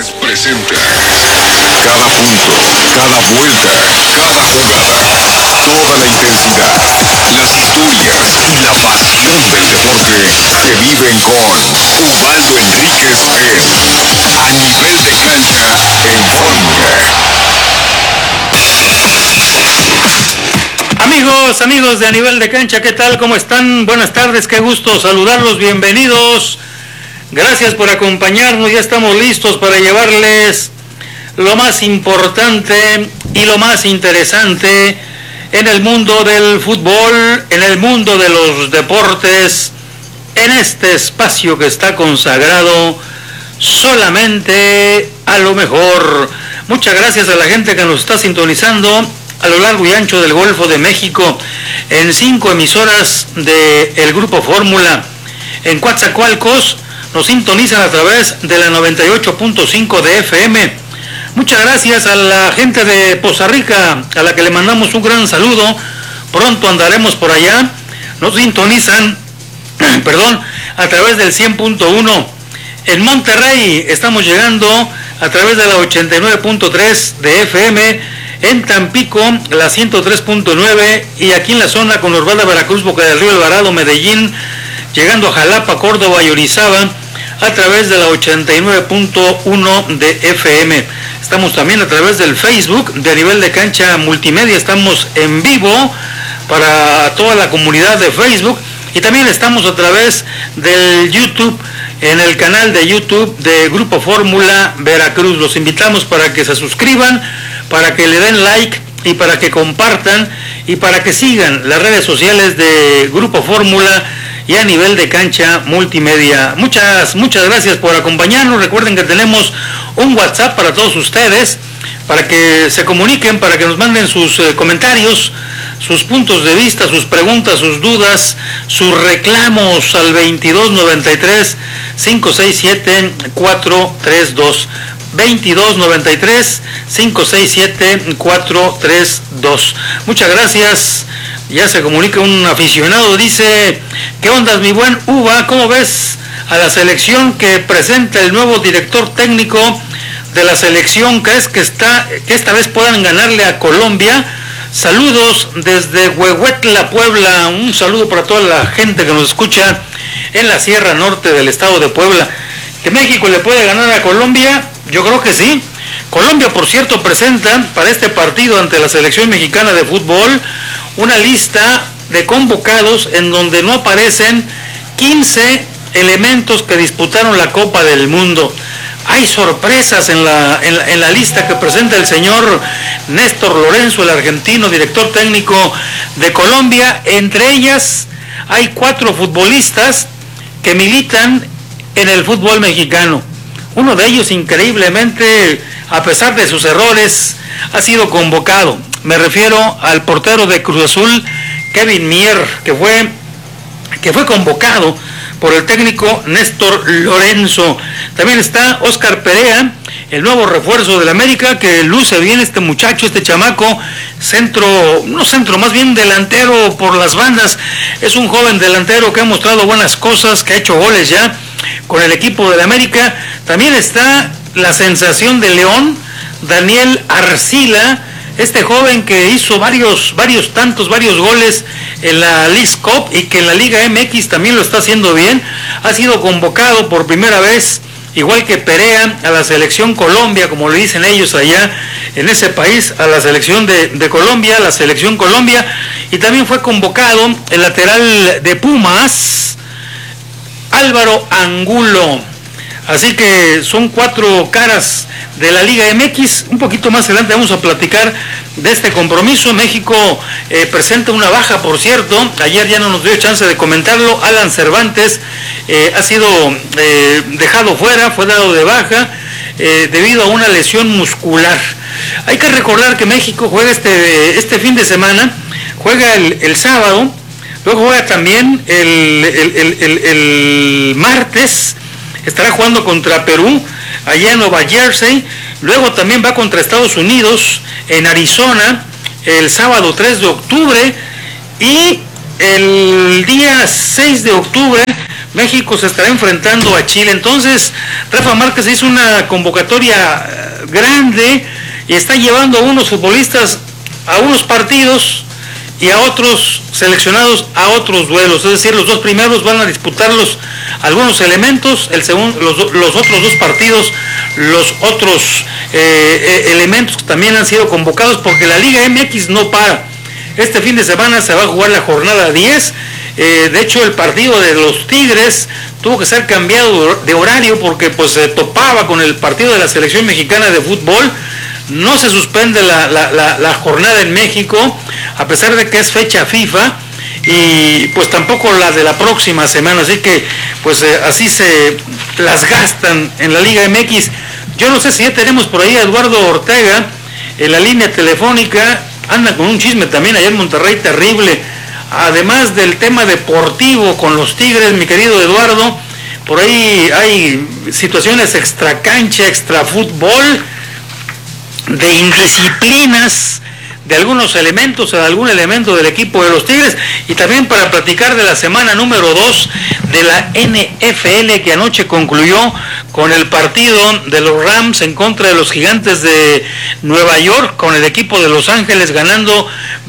Deportes presenta cada punto, cada vuelta, cada jugada, toda la intensidad, las historias y la pasión del deporte se viven con Ubaldo Enríquez en A Nivel de Cancha en Fórmula. Amigos de A Nivel de Cancha, ¿qué tal? ¿Cómo están? Buenas tardes, qué gusto saludarlos, bienvenidos. Gracias por acompañarnos, ya estamos listos para llevarles lo más importante y lo más interesante en el mundo del fútbol, en el mundo de los deportes, en este espacio que está consagrado solamente a lo mejor. Muchas gracias a la gente que nos está sintonizando a lo largo y ancho del Golfo de México en 5 emisoras del Grupo Fórmula. En Coatzacoalcos nos sintonizan a través de la 98.5 de FM. Muchas gracias a la gente de Poza Rica, a la que le mandamos un gran saludo. Pronto andaremos por allá. Nos sintonizan, a través del 100.1. En Monterrey estamos llegando a través de la 89.3 de FM. En Tampico, la 103.9, y aquí en la zona conurbada Veracruz, Boca del Río, Alvarado, Medellín, llegando a Jalapa, Córdoba y Orizaba, a través de la 89.1 de FM. Estamos también a través del Facebook de A Nivel de Cancha Multimedia, estamos en vivo para toda la comunidad de Facebook, y también estamos a través del YouTube, en el canal de YouTube de Grupo Fórmula Veracruz. Los invitamos para que se suscriban, para que le den like y para que compartan y para que sigan las redes sociales de Grupo Fórmula y A Nivel de Cancha Multimedia. Muchas gracias por acompañarnos. Recuerden que tenemos un WhatsApp para todos ustedes, para que se comuniquen, para que nos manden sus comentarios, sus puntos de vista, sus preguntas, sus dudas, sus reclamos al 2293-567-432. 2293-567-432. Muchas gracias. Ya se comunica un aficionado, dice: ¿qué onda, mi buen Uva? ¿Cómo ves a la selección que presenta el nuevo director técnico de la selección? ¿Crees que esta vez puedan ganarle a Colombia? Saludos desde Huehuetla, Puebla. Un saludo para toda la gente que nos escucha en la Sierra Norte del estado de Puebla. ¿Que México le puede ganar a Colombia? Yo creo que sí. Colombia, por cierto, presenta para este partido ante la selección mexicana de fútbol una lista de convocados en donde no aparecen 15 elementos que disputaron la Copa del Mundo. Hay sorpresas en la lista que presenta el señor Néstor Lorenzo, el argentino, director técnico de Colombia. Entre ellas hay 4 futbolistas que militan en el fútbol mexicano. Uno de ellos, increíblemente, a pesar de sus errores, ha sido convocado. Me refiero al portero de Cruz Azul, Kevin Mier, que fue convocado por el técnico Néstor Lorenzo. También está Oscar Perea, el nuevo refuerzo del América, que luce bien este muchacho, este chamaco, más bien delantero por las bandas. Es un joven delantero que ha mostrado buenas cosas, que ha hecho goles ya con el equipo del América. También está la sensación de León, Daniel Arcila, este joven que hizo varios goles en la Leagues Cup y que en la Liga MX también lo está haciendo bien. Ha sido convocado por primera vez, igual que Perea, a la selección Colombia, como le dicen ellos allá en ese país, a la selección de Colombia, la selección Colombia. Y también fue convocado el lateral de Pumas, Álvaro Angulo. Así que son 4 caras de la Liga MX. Un poquito más adelante vamos a platicar de este compromiso. México presenta una baja, por cierto. Ayer ya no nos dio chance de comentarlo. Alan Cervantes ha sido dejado fuera, fue dado de baja debido a una lesión muscular. Hay que recordar que México juega este fin de semana, juega el sábado, luego juega también el martes. Estará jugando contra Perú, allá en Nueva Jersey. Luego también va contra Estados Unidos, en Arizona, el sábado 3 de octubre. Y el día 6 de octubre México se estará enfrentando a Chile. Entonces, Rafa Márquez hizo una convocatoria grande y está llevando a unos futbolistas a unos partidos y a otros seleccionados a otros duelos. Es decir, los dos primeros van a disputarlos algunos elementos, los otros dos partidos, los otros elementos que también han sido convocados, porque la Liga MX no para. Este fin de semana se va a jugar la jornada 10. De hecho, el partido de los Tigres tuvo que ser cambiado de horario porque pues se topaba con el partido de la selección mexicana de fútbol. No se suspende la jornada en México, a pesar de que es fecha FIFA, y pues tampoco la de la próxima semana, así que pues así se las gastan en la Liga MX. Yo no sé si ya tenemos por ahí a Eduardo Ortega en la línea telefónica. Anda con un chisme también allá en Monterrey terrible, además del tema deportivo con los Tigres, mi querido Eduardo. Por ahí hay situaciones extra cancha, extra fútbol, de indisciplinas de algunos elementos, de algún elemento del equipo de los Tigres, y también para platicar de la semana número 2 de la NFL, que anoche concluyó con el partido de los Rams en contra de los Gigantes de Nueva York, con el equipo de Los Ángeles ganando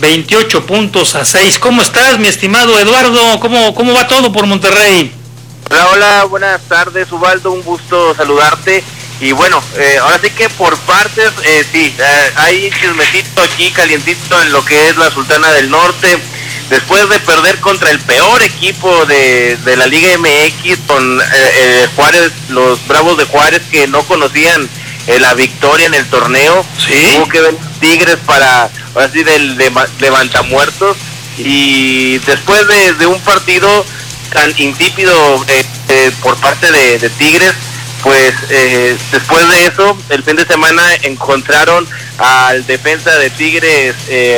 28-6. ¿Cómo estás, mi estimado Eduardo? ¿Cómo va todo por Monterrey? Hola, buenas tardes, Ubaldo, un gusto saludarte. Y bueno, ahora sí que por partes, hay chismecito aquí calientito en lo que es la Sultana del Norte. Después de perder contra el peor equipo de la Liga MX, con Juárez, los Bravos de Juárez, que no conocían la victoria en el torneo. ¿Sí? Tuvo que ver Tigres para, ahora sí, del levantamuertos. Y después de un partido tan insípido por parte de Tigres, pues después de eso, el fin de semana encontraron al defensa de Tigres,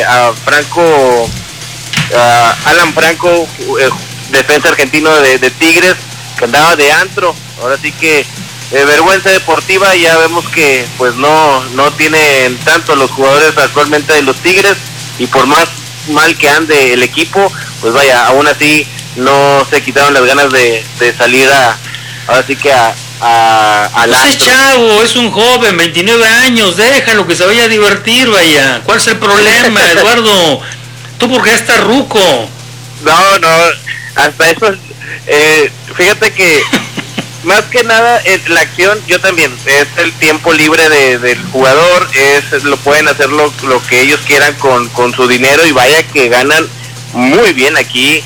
Alan Franco, defensa argentino de Tigres, que andaba de antro. Ahora sí que vergüenza deportiva. Ya vemos que pues no tienen tanto los jugadores actualmente de los Tigres, y por más mal que ande el equipo, pues vaya, aún así no se quitaron las ganas de salir ahora sí que pues es chavo, es un joven, 29 años, déjalo que se vaya a divertir, vaya. ¿Cuál es el problema, Eduardo? Tú porque ya estás ruco. No, hasta eso, fíjate que más que nada la acción, yo también, es el tiempo libre del jugador, lo pueden hacer lo que ellos quieran con su dinero, y vaya que ganan muy bien aquí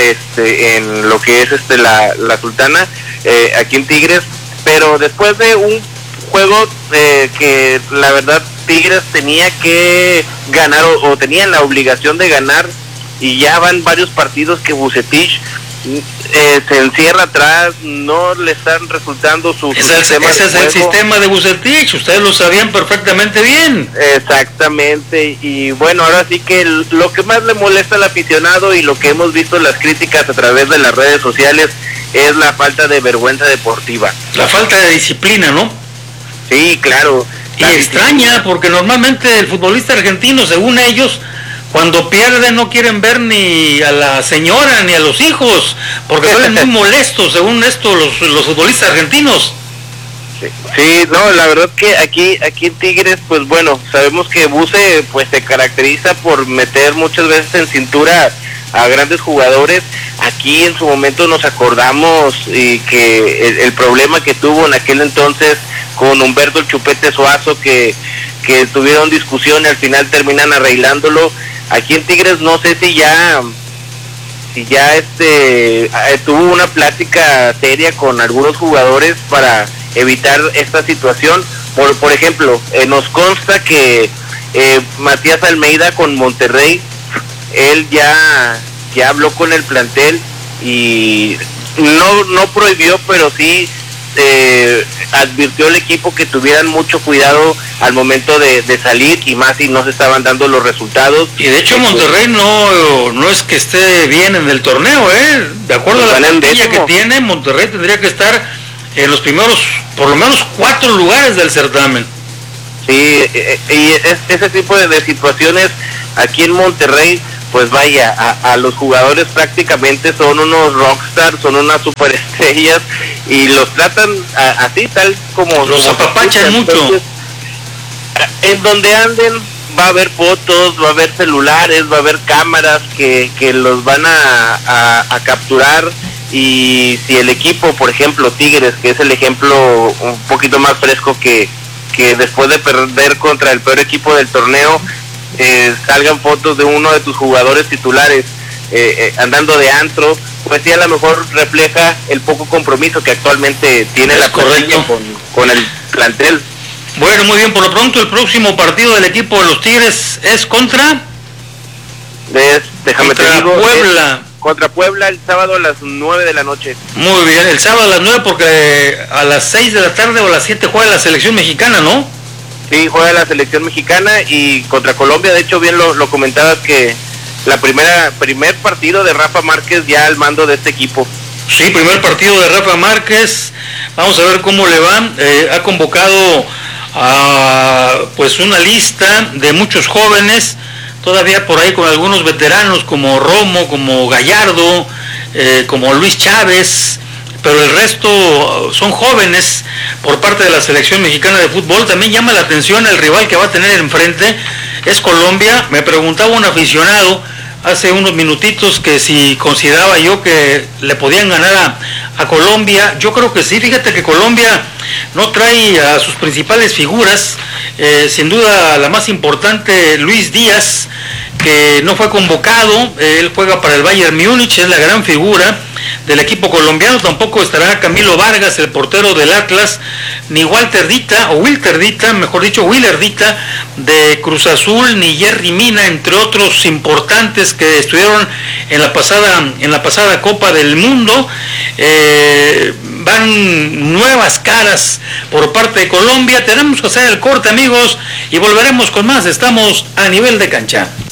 en lo que es la Sultana, aquí en Tigres. Pero después de un juego que la verdad Tigres tenía que ganar, o tenían la obligación de ganar, y ya van varios partidos que Vucetich se encierra atrás, no le están resultando su sistema. Ese es el sistema de Vucetich, ustedes lo sabían perfectamente bien. Exactamente, y bueno, ahora sí que lo que más le molesta al aficionado, y lo que hemos visto en las críticas a través de las redes sociales, es la falta de vergüenza deportiva. La falta de disciplina, ¿no? Sí, claro. Y extraña, porque normalmente el futbolista argentino, según ellos, cuando pierden no quieren ver ni a la señora ni a los hijos, porque son muy molestos, según esto, los futbolistas argentinos. Sí, no, la verdad que aquí en Tigres, pues bueno, sabemos que Buce pues se caracteriza por meter muchas veces en cintura a grandes jugadores. Aquí en su momento nos acordamos que el problema que tuvo en aquel entonces con Humberto el Chupete Suazo, que tuvieron discusión y al final terminan arreglándolo. Aquí en Tigres no sé si ya tuvo una plática seria con algunos jugadores para evitar esta situación. Por ejemplo, nos consta que Matías Almeida con Monterrey, él ya habló con el plantel y no prohibió, pero sí advirtió al equipo que tuvieran mucho cuidado al momento de salir, y más si no se estaban dando los resultados. Y de hecho Monterrey no es que esté bien en el torneo, de acuerdo a la plantilla que tiene, Monterrey tendría que estar en los primeros, por lo menos 4 lugares del certamen. Sí, y ese tipo de situaciones aquí en Monterrey pues vaya, a los jugadores prácticamente son unos rockstars, son unas superestrellas, y los tratan así, tal como... Los apapachan mucho. Entonces, en donde anden va a haber fotos, va a haber celulares, va a haber cámaras que los van a capturar. Y si el equipo, por ejemplo, Tigres, que es el ejemplo un poquito más fresco que después de perder contra el peor equipo del torneo, salgan fotos de uno de tus jugadores titulares andando de antro, pues sí, a lo mejor refleja el poco compromiso que actualmente tiene la plantilla con el plantel. Bueno, muy bien, por lo pronto el próximo partido del equipo de los Tigres es contra Puebla. Contra Puebla el sábado a las 9 de la noche. Muy bien, el sábado a las 9 porque a las 6 de la tarde o a las 7 juega la selección mexicana, ¿no? Sí, juega la selección mexicana y contra Colombia, de hecho bien lo comentabas que la primer partido de Rafa Márquez ya al mando de este equipo. Sí, primer partido de Rafa Márquez, vamos a ver cómo le va, ha convocado a pues una lista de muchos jóvenes, todavía por ahí con algunos veteranos como Romo, como Gallardo, como Luis Chávez, pero el resto son jóvenes por parte de la selección mexicana de fútbol. También llama la atención el rival que va a tener enfrente, es Colombia. Me preguntaba un aficionado hace unos minutitos que si consideraba yo que le podían ganar a Colombia. Yo creo que sí, fíjate que Colombia no trae a sus principales figuras, sin duda la más importante, Luis Díaz, que no fue convocado, él juega para el Bayern Múnich, es la gran figura del equipo colombiano. Tampoco estará Camilo Vargas, el portero del Atlas, ni Willer Dita de Cruz Azul, ni Jerry Mina, entre otros importantes que estuvieron en la pasada Copa del Mundo. Van nuevas caras por parte de Colombia. Tenemos que hacer el corte, amigos, y volveremos con más. Estamos a nivel de cancha.